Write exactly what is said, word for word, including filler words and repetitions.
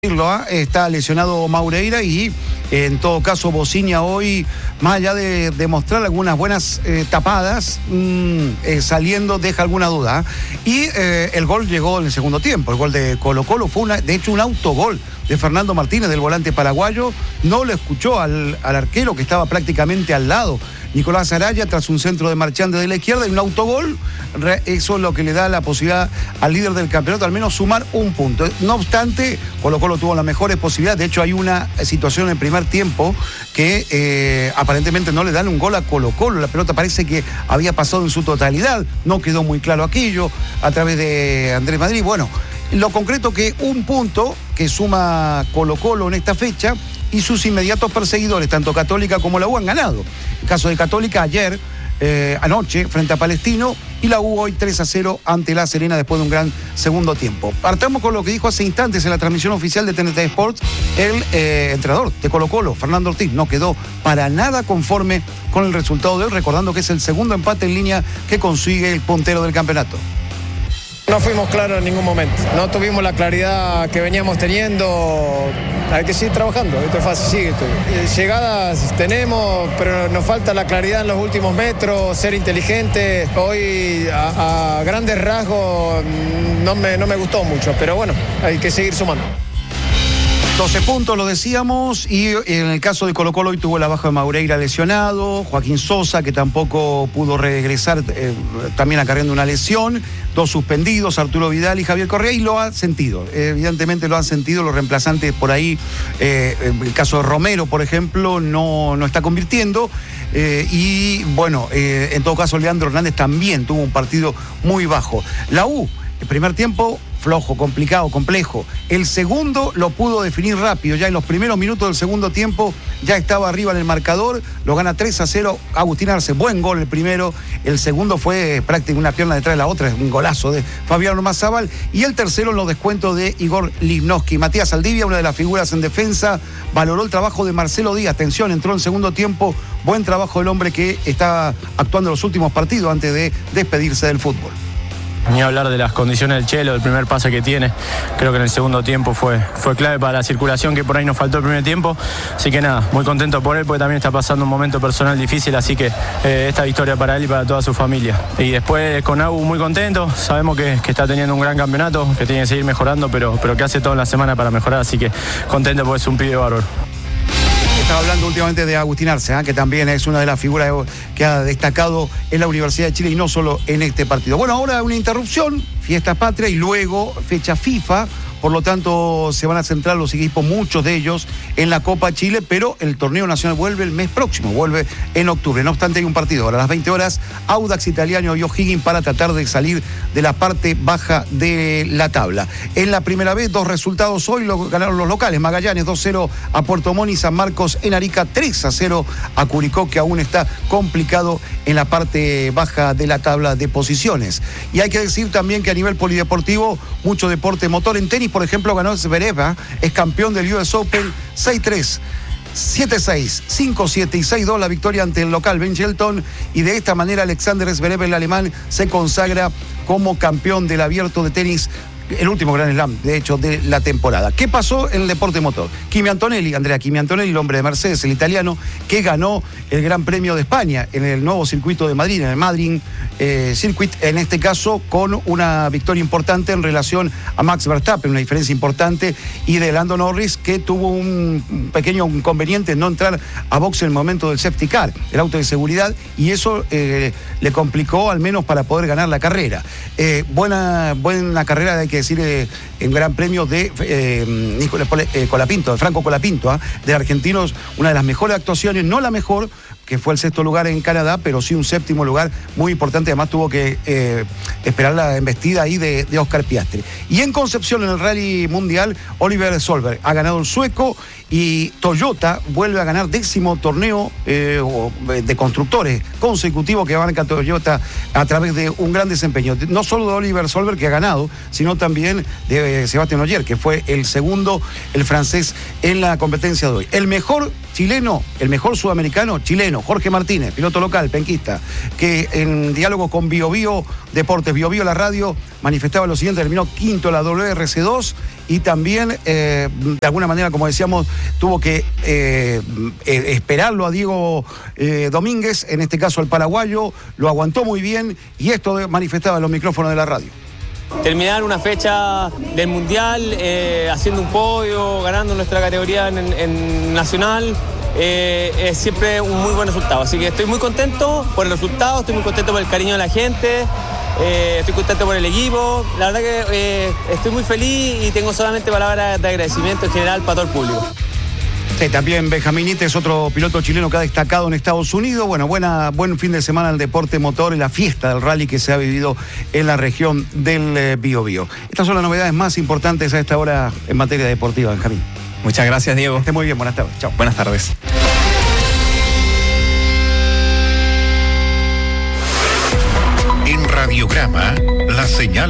Está lesionado Maureira y en todo caso Bociña hoy, más allá de demostrar algunas buenas eh, tapadas, mmm, eh, saliendo deja alguna duda. Y eh, el gol llegó en el segundo tiempo, el gol de Colo Colo fue una, de hecho un autogol de Fernando Martínez, del volante paraguayo. No lo escuchó al, al arquero que estaba prácticamente al lado, Nicolás Araya, tras un centro de Marchante de la izquierda y un autogol. Eso es lo que le da la posibilidad al líder del campeonato al menos sumar un punto. No obstante, Colo Colo tuvo las mejores posibilidades. De hecho, hay una situación en el primer tiempo que eh, aparentemente no le dan un gol a Colo Colo. La pelota parece que había pasado en su totalidad. No quedó muy claro aquello a través de Andrés Madrid. Bueno, lo concreto que un punto que suma Colo Colo en esta fecha y sus inmediatos perseguidores, tanto Católica como la U, han ganado. El caso de Católica ayer, eh, anoche, frente a Palestino, y la U hoy tres a cero ante La Serena después de un gran segundo tiempo. Partamos con lo que dijo hace instantes en la transmisión oficial de T N T Sports el eh, entrenador de Colo Colo, Fernando Ortiz. No quedó para nada conforme con el resultado de hoy, recordando que es el segundo empate en línea que consigue el puntero del campeonato. No fuimos claros en ningún momento, no tuvimos la claridad que veníamos teniendo. Hay que seguir trabajando, esto es fácil, sigue esto. Llegadas tenemos, pero nos falta la claridad en los últimos metros, ser inteligente. Hoy a, a grandes rasgos no me, no me gustó mucho, pero bueno, hay que seguir sumando. doce puntos, lo decíamos, y en el caso de Colo Colo hoy tuvo la baja de Maureira lesionado, Joaquín Sosa, que tampoco pudo regresar, eh, también acarreando una lesión, dos suspendidos, Arturo Vidal y Javier Correa, y lo han sentido, eh, evidentemente lo han sentido los reemplazantes por ahí. Eh, el caso de Romero, por ejemplo, no, no está convirtiendo, eh, y bueno, eh, en todo caso Leandro Hernández también tuvo un partido muy bajo. La U, el primer tiempo flojo, complicado, complejo. El segundo lo pudo definir rápido. Ya en los primeros minutos del segundo tiempo ya estaba arriba en el marcador. Lo gana tres a cero. Agustín Arce, buen gol el primero. El segundo fue prácticamente una pierna detrás de la otra. Un golazo de Fabián Ormazábal. Y el tercero en los descuentos de Igor Lichnowsky. Matías Aldivia, una de las figuras en defensa, valoró el trabajo de Marcelo Díaz. Atención, entró en segundo tiempo. Buen trabajo del hombre que está actuando en los últimos partidos antes de despedirse del fútbol. Ni hablar de las condiciones del Chelo, del primer pase que tiene. Creo que en el segundo tiempo fue, fue clave para la circulación, que por ahí nos faltó el primer tiempo. Así que nada, muy contento por él, porque también está pasando un momento personal difícil. Así que eh, esta victoria para él y para toda su familia. Y después con Agu muy contento. Sabemos que, que está teniendo un gran campeonato, que tiene que seguir mejorando, pero, pero que hace todo en la semana para mejorar. Así que contento porque es un pibe bárbaro. Estaba hablando últimamente de Agustín Arce, ¿eh? que también es una de las figuras que ha destacado en la Universidad de Chile y no solo en este partido. Bueno, ahora una interrupción, fiesta patria y luego fecha FIFA. Por lo tanto, se van a centrar los equipos, muchos de ellos, en la Copa Chile, pero el torneo nacional vuelve el mes próximo, vuelve en octubre. No obstante, hay un partido ahora a las veinte horas, Audax Italiano y O'Higgins para tratar de salir de la parte baja de la tabla. En la primera vez, dos resultados hoy, lo ganaron los locales. Magallanes dos cero a Puerto Montt y San Marcos en Arica tres a cero a Curicó, que aún está complicado en la parte baja de la tabla de posiciones. Y hay que decir también que a nivel polideportivo, mucho deporte motor. En tenis, por ejemplo, ganó Zverev, ¿eh? Es campeón del U S Open, seis tres, siete seis, cinco siete y seis dos la victoria ante el local Ben Shelton, y de esta manera Alexander Zverev, el alemán, se consagra como campeón del abierto de tenis, el último Grand Slam, de hecho, de la temporada. ¿Qué pasó en el deporte motor? Kimi Antonelli, Andrea Kimi Antonelli, el hombre de Mercedes, el italiano, que ganó el Gran Premio de España en el nuevo circuito de Madrid, en el Madrid eh, Circuit, en este caso con una victoria importante en relación a Max Verstappen, una diferencia importante, y de Lando Norris, que tuvo un pequeño inconveniente en no entrar a boxe en el momento del safety car, el auto de seguridad, y eso eh, le complicó al menos para poder ganar la carrera. Eh, buena, buena carrera, hay que decir, eh, en Gran Premio de eh, Nicolás eh, Colapinto, de Franco Colapinto, ¿eh? de argentinos, una de las mejores actuaciones, no la mejor, que fue el sexto lugar en Canadá, pero sí un séptimo lugar muy importante. Además tuvo que eh, esperar la embestida ahí de, de Oscar Piastri. Y en Concepción, en el Rally Mundial, Oliver Solberg ha ganado el sueco, y Toyota vuelve a ganar décimo torneo eh, de constructores consecutivo que abarca Toyota a través de un gran desempeño, no solo de Oliver Solberg, que ha ganado, sino también de Sebastián Ogier, que fue el segundo, el francés, en la competencia de hoy. El mejor chileno, el mejor sudamericano chileno, Bueno, Jorge Martínez, piloto local, penquista, que en diálogo con Bio Bio Deportes, Bio Bio la radio, manifestaba lo siguiente: terminó quinto en la W R C dos y también, eh, de alguna manera, como decíamos, tuvo que eh, eh, esperarlo a Diego eh, Domínguez, en este caso al paraguayo, lo aguantó muy bien y esto manifestaba en los micrófonos de la radio. Terminar una fecha del Mundial, eh, haciendo un podio, ganando nuestra categoría en, en nacional, eh, es siempre un muy buen resultado. Así que estoy muy contento por el resultado, estoy muy contento por el cariño de la gente, eh, estoy contento por el equipo. La verdad que eh, estoy muy feliz y tengo solamente palabras de agradecimiento en general para todo el público. Sí, también Benjamín Ites, otro piloto chileno que ha destacado en Estados Unidos. Bueno, buena, buen fin de semana al deporte motor y la fiesta del rally que se ha vivido en la región del eh, Biobío. Estas son las novedades más importantes a esta hora en materia deportiva, Benjamín. Muchas gracias, Diego. Esté muy bien, buenas tardes. Chao. Buenas tardes. En Radiograma, la señal